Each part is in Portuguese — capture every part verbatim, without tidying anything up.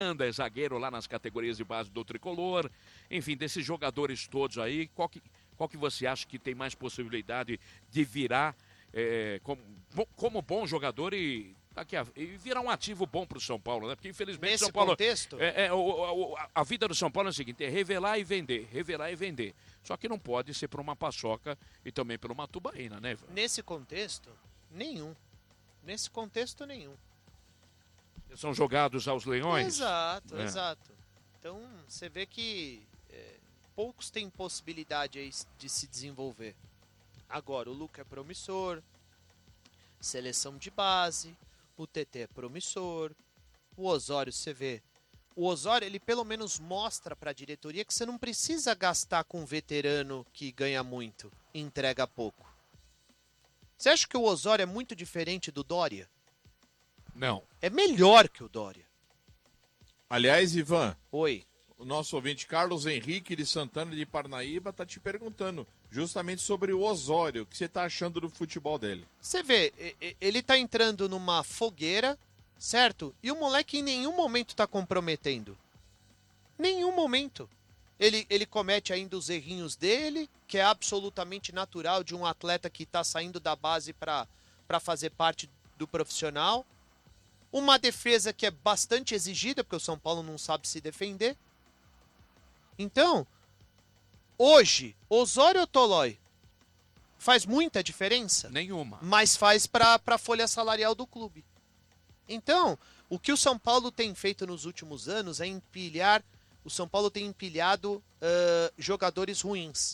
é zagueiro lá nas categorias de base do Tricolor. Enfim, desses jogadores todos aí, qual que, qual que você acha que tem mais possibilidade de virar é, como, como bom jogador e, aqui, e virar um ativo bom para o São Paulo, né? Porque infelizmente Nesse São Paulo, contexto? É, é, o, o, a vida do São Paulo é o seguinte, é revelar e vender, revelar e vender. Só que não pode ser por uma paçoca e também por uma tubaína, né, Ivan? Nesse contexto, nenhum. Nesse contexto, nenhum. São jogados aos leões? Exato, é. exato. Então, você vê que é, poucos têm possibilidade aí de se desenvolver. Agora, o Luca é promissor, seleção de base, o T T é promissor, o Osório, você vê. O Osório, ele pelo menos mostra para a diretoria que você não precisa gastar com um veterano que ganha muito e entrega pouco. Você acha que o Osório é muito diferente do Dória? Não. É melhor que o Dória. Aliás, Ivan. Oi. O nosso ouvinte Carlos Henrique de Santana de Parnaíba tá te perguntando justamente sobre o Osório. O que você tá achando do futebol dele? Você vê, ele tá entrando numa fogueira, certo? E o moleque em nenhum momento tá comprometendo. Nenhum momento. Ele, ele comete ainda os errinhos dele, que é absolutamente natural de um atleta que tá saindo da base para fazer parte do profissional. Uma defesa que é bastante exigida, porque o São Paulo não sabe se defender. Então, hoje, Osório ou Tolói faz muita diferença? Nenhuma. Mas faz para a folha salarial do clube. Então, o que o São Paulo tem feito nos últimos anos é empilhar... O São Paulo tem empilhado uh, jogadores ruins.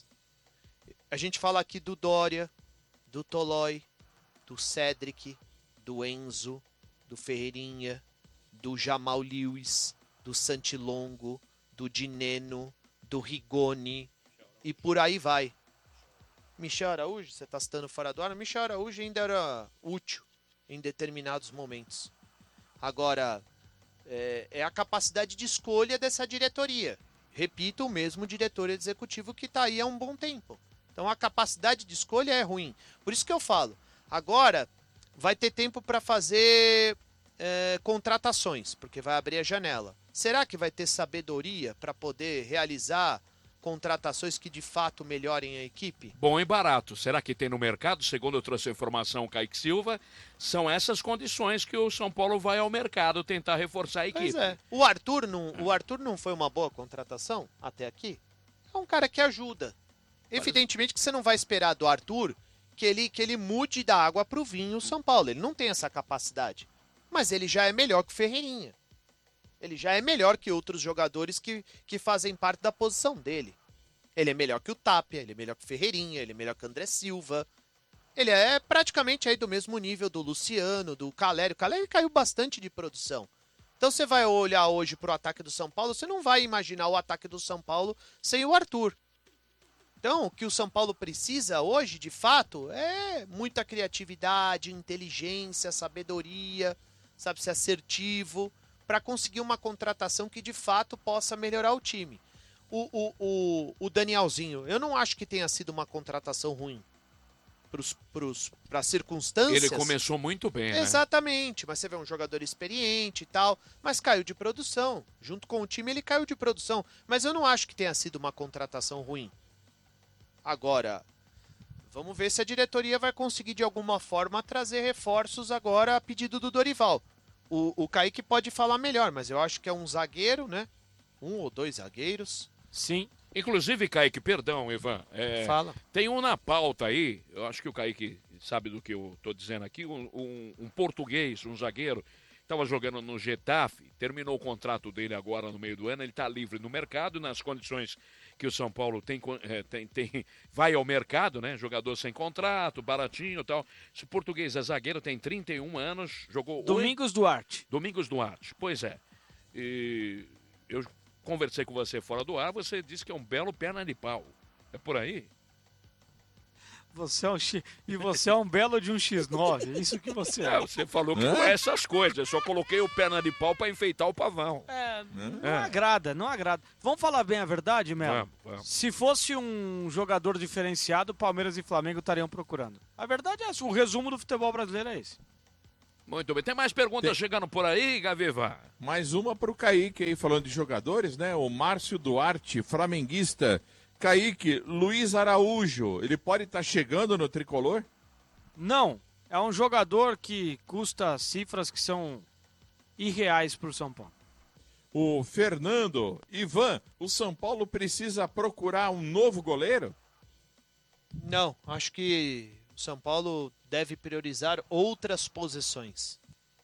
A gente fala aqui do Dória, do Tolói, do Cédric, do Enzo, do Ferreirinha, do Jamal Lewis, do Santilongo, do Dineno, do Rigoni e por aí vai. Michel Araújo, você está citando fora do ar, Michel Araújo ainda era útil em determinados momentos. Agora, é, é a capacidade de escolha dessa diretoria. Repito, o mesmo diretor executivo que está aí há um bom tempo. Então a capacidade de escolha é ruim. Por isso que eu falo, agora vai ter tempo para fazer é, contratações, porque vai abrir a janela. Será que vai ter sabedoria para poder realizar contratações que de fato melhorem a equipe? Bom e barato. Será que tem no mercado? Segundo eu trouxe a informação, o Kaique Silva, são essas condições que o São Paulo vai ao mercado tentar reforçar a equipe. Pois é. O Arthur não, o Arthur não foi uma boa contratação até aqui? É um cara que ajuda. Evidentemente que você não vai esperar do Arthur que ele, que ele mude da água para o vinho o São Paulo. Ele não tem essa capacidade. Mas ele já é melhor que o Ferreirinha. Ele já é melhor que outros jogadores que, que fazem parte da posição dele. Ele é melhor que o Tapia, ele é melhor que o Ferreirinha, ele é melhor que o André Silva. Ele é praticamente aí do mesmo nível do Luciano, do Calério. O Calério caiu bastante de produção. Então você vai olhar hoje para o ataque do São Paulo, você não vai imaginar o ataque do São Paulo sem o Arthur. Então, o que o São Paulo precisa hoje, de fato, é muita criatividade, inteligência, sabedoria, sabe, ser assertivo, para conseguir uma contratação que de fato possa melhorar o time. O, o, o, o Danielzinho, eu não acho que tenha sido uma contratação ruim para as circunstâncias. Ele começou muito bem, né? Exatamente, mas você vê um jogador experiente e tal, mas caiu de produção. Junto com o time ele caiu de produção, mas eu não acho que tenha sido uma contratação ruim. Agora, vamos ver se a diretoria vai conseguir de alguma forma trazer reforços agora a pedido do Dorival. O, o Kaique pode falar melhor, mas eu acho que é um zagueiro, né? Um ou dois zagueiros. Sim. Inclusive, Kaique, perdão, Ivan. É, Fala. Tem um na pauta aí, eu acho que o Kaique sabe do que eu estou dizendo aqui, um, um, um português, um zagueiro, estava jogando no Getafe, terminou o contrato dele agora no meio do ano, ele está livre no mercado, nas condições que o São Paulo tem, é, tem, tem, vai ao mercado, né? Jogador sem contrato, baratinho e tal. Esse português é zagueiro, tem trinta e um anos, jogou... Domingos oito... Duarte. Domingos Duarte, pois é. E eu conversei com você fora do ar, você disse que é um belo perna de pau. É por aí? Você é um X... E você é um belo de um xis nove, é isso que você é. É, você falou que não é essas coisas, eu só coloquei o perna de pau para enfeitar o pavão. É, não É. agrada, não agrada. Vamos falar bem a verdade, Melo? Vamos, vamos. Se fosse um jogador diferenciado, Palmeiras e Flamengo estariam procurando. A verdade é essa, o resumo do futebol brasileiro é esse. Muito bem. Tem mais perguntas Tem. chegando por aí, Gaviva? Mais uma pro Kaique aí, falando de jogadores, né? O Márcio Duarte, flamenguista. Kaique, Luiz Araújo, ele pode estar chegando no tricolor? Não, é um jogador que custa cifras que são irreais para o São Paulo. O Fernando, Ivan, o São Paulo precisa procurar um novo goleiro? Não, acho que o São Paulo deve priorizar outras posições.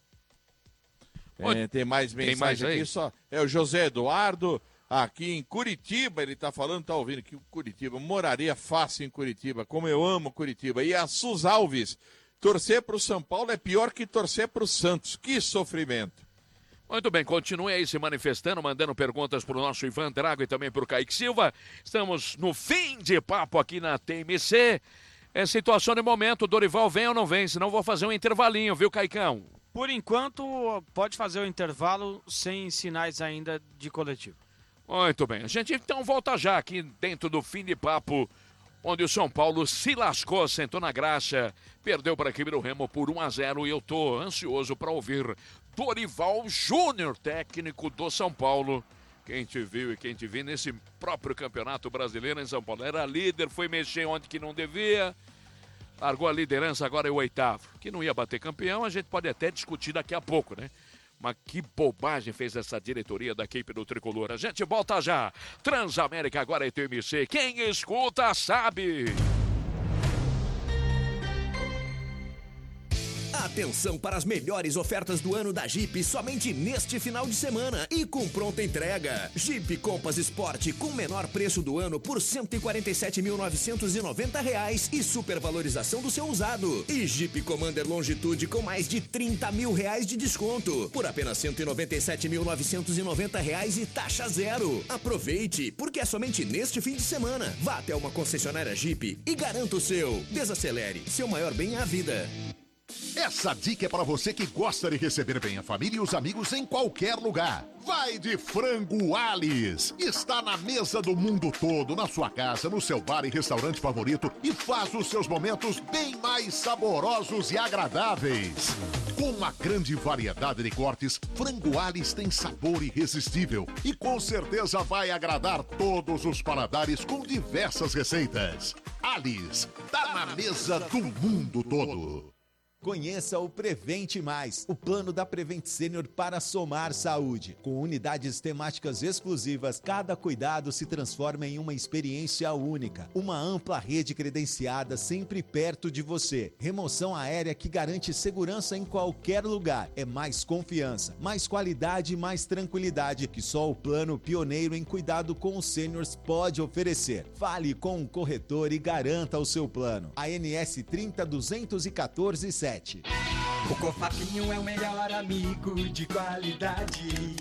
É, tem mais Tem mensagem mais aí? aqui só. É o José Eduardo, aqui em Curitiba, ele tá falando, tá ouvindo que Curitiba, moraria fácil em Curitiba, como eu amo Curitiba. E a Sus Alves, torcer pro São Paulo é pior que torcer pro Santos. Que sofrimento. Muito bem, continue aí se manifestando, mandando perguntas para o nosso Ivan Drago e também para o Kaique Silva. Estamos no fim de papo aqui na T M C. É situação de momento, Dorival vem ou não vem? Senão vou fazer um intervalinho, viu, Caicão? Por enquanto, pode fazer o intervalo sem sinais ainda de coletivo. Muito bem, a gente então volta já aqui dentro do fim de papo, onde o São Paulo se lascou, sentou na graxa, perdeu para a equipe do Remo por um a zero e eu tô ansioso para ouvir Dorival Júnior, técnico do São Paulo. Quem te viu e quem te viu nesse próprio campeonato brasileiro em São Paulo. Era líder, foi mexer onde que não devia, largou a liderança, agora é o oitavo. Que não ia bater campeão, a gente pode até discutir daqui a pouco, né? Mas que bobagem fez essa diretoria da equipe do Tricolor. A gente volta já. Transamérica agora é T M C. Quem escuta sabe. Atenção para as melhores ofertas do ano da Jeep somente neste final de semana e com pronta entrega. Jeep Compass Sport com menor preço do ano por cento e quarenta e sete mil novecentos e noventa reais e supervalorização do seu usado. E Jeep Commander Longitude com mais de trinta mil reais de desconto por apenas cento e noventa e sete mil novecentos e noventa reais e taxa zero. Aproveite, porque é somente neste fim de semana. Vá até uma concessionária Jeep e garanta o seu. Desacelere, seu maior bem é a vida. Essa dica é para você que gosta de receber bem a família e os amigos em qualquer lugar. Vai de Frango Alice. Está na mesa do mundo todo, na sua casa, no seu bar e restaurante favorito e faz os seus momentos bem mais saborosos e agradáveis. Com uma grande variedade de cortes, Frango Alice tem sabor irresistível e com certeza vai agradar todos os paladares com diversas receitas. Alice, tá na mesa do mundo todo. Conheça o Prevente Mais, o plano da Prevent Senior para somar saúde. Com unidades temáticas exclusivas, cada cuidado se transforma em uma experiência única. Uma ampla rede credenciada sempre perto de você. Remoção aérea que garante segurança em qualquer lugar. É mais confiança, mais qualidade e mais tranquilidade que só o plano pioneiro em cuidado com os sêniors pode oferecer. Fale com um corretor e garanta o seu plano. A N S trinta duzentos e quatorze sete. O Cofapinho é o melhor amigo de qualidade.